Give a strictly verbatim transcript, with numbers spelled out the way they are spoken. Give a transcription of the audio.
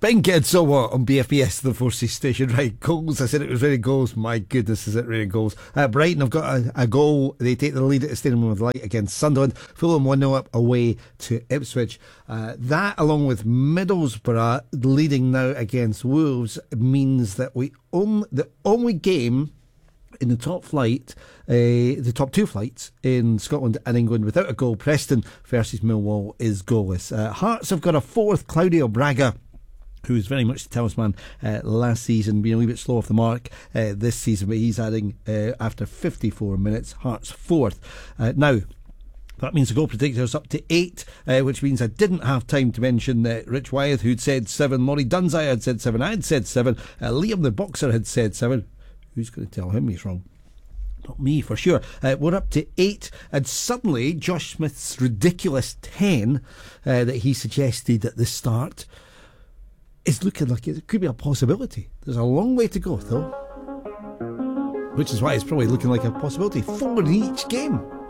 Ben Kidd, so what, on B F B S, the Forces station. Right, goals. I said it was really goals. My goodness, is it really goals? Uh, Brighton have got a, a goal. They take the lead at the Stadium of Light against Sunderland. Fulham one nil up away to Ipswich. Uh, that, along with Middlesbrough leading now against Wolves, means that we own the only game in the top flight, uh, the top two flights in Scotland and England without a goal. Preston versus Millwall is goalless. Uh, Hearts have got a fourth, Claudio Braga, who was very much the talisman uh, last season, being a little bit slow off the mark uh, this season, but he's adding uh, after fifty-four minutes. Hearts fourth. Uh, now, that means the goal predictor's up to eight, uh, which means I didn't have time to mention uh, Rich Wyeth, who'd said seven. Laurie Dunzai had said seven. I had said seven. Uh, Liam the Boxer had said seven. Who's going to tell him he's wrong? Not me, for sure. Uh, we're up to eight, and suddenly Josh Smith's ridiculous ten uh, that he suggested at the start is looking like it could be a possibility. There's a long way to go, though, which is why it's probably looking like a possibility. Four in each game.